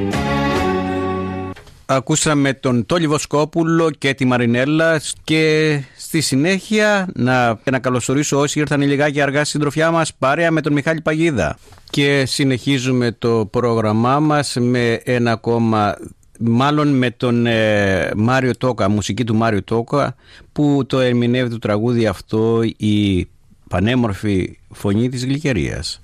Ακούσαμε τον Τόλι Βοσκόπουλο και τη Μαρινέλα και στη συνέχεια να καλωσορίσω όσοι ήρθαν λιγάκι αργά στη συντροφιά μας παρέα με τον Μιχάλη Παγίδα. Και συνεχίζουμε το πρόγραμμά μας με ένα ακόμα, μάλλον με τον Μάριο Τόκα, μουσική του Μάριο Τόκα, που το ερμηνεύει το τραγούδι αυτό η πανέμορφη φωνή της Γλυκερίας.